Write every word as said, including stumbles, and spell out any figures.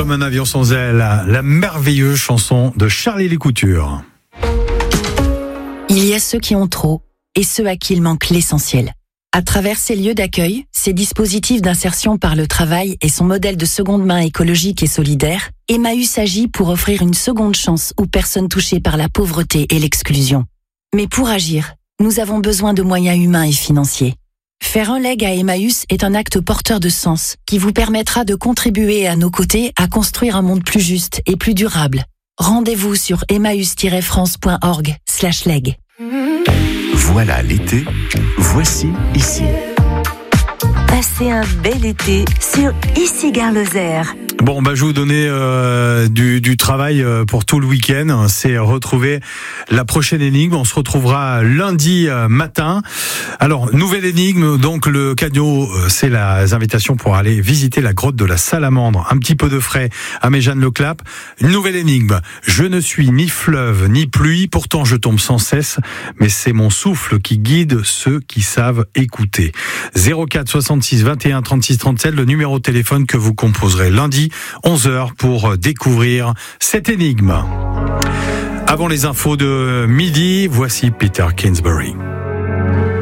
Comme un avion sans aile, la merveilleuse chanson de Charlie Lécouture. Il y a ceux qui ont trop et ceux à qui il manque l'essentiel. À travers ces lieux d'accueil, ces dispositifs d'insertion par le travail et son modèle de seconde main écologique et solidaire, Emmaüs agit pour offrir une seconde chance aux personnes touchées par la pauvreté et l'exclusion. Mais pour agir, nous avons besoin de moyens humains et financiers. Faire un leg à Emmaüs est un acte porteur de sens qui vous permettra de contribuer à nos côtés à construire un monde plus juste et plus durable. Rendez-vous sur emmaüs tiret france point org slash leg. Voilà l'été, voici ici. Passez un bel été sur Ici Gare Lozère. Bon, bah, je vais vous donner euh, du, du travail euh, pour tout le week-end. C'est retrouver la prochaine énigme. On se retrouvera lundi euh, matin. Alors, nouvelle énigme. Donc, le cadeau, euh, c'est les invitations pour aller visiter la grotte de la Salamandre. Un petit peu de frais à Méjeanne-le-Clap. Une nouvelle énigme. Je ne suis ni fleuve ni pluie. Pourtant, je tombe sans cesse. Mais c'est mon souffle qui guide ceux qui savent écouter. zéro quatre soixante-six vingt et un trente-six trente-sept, le numéro de téléphone que vous composerez lundi onze heures pour découvrir cette énigme. Avant les infos de midi, voici Peter Kingsbury.